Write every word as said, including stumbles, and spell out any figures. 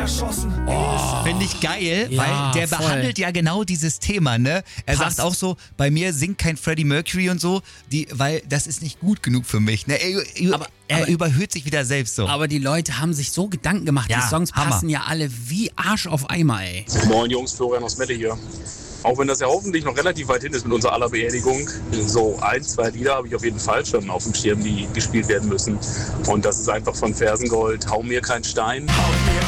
erschossen. Oh. Finde ich geil, Ja, weil der voll. behandelt ja genau dieses Thema, ne? Er Passt. sagt auch so, bei mir singt kein Freddie Mercury und so, die, weil das ist nicht gut genug für mich. Ne? Er, Aber- er aber- überhöht sich wieder selbst so. Aber die Leute haben sich so Gedanken gemacht. Ja, die Songs Hammer. passen ja alle wie Arsch auf Eimer, ey. Moin Jungs, Florian aus Mette hier. Auch wenn das ja hoffentlich noch relativ weit hin ist mit unserer aller Beerdigung, so ein, zwei Lieder habe ich auf jeden Fall schon auf dem Schirm, die gespielt werden müssen. Und das ist einfach von Fersengold, Hau mir kein Stein. Hau mir